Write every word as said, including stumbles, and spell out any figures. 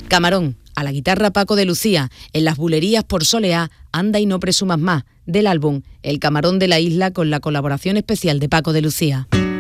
Camarón, a la guitarra Paco de Lucía, en las bulerías por Soleá, Anda y no presumas más, del álbum El Camarón de la Isla con la colaboración especial de Paco de Lucía.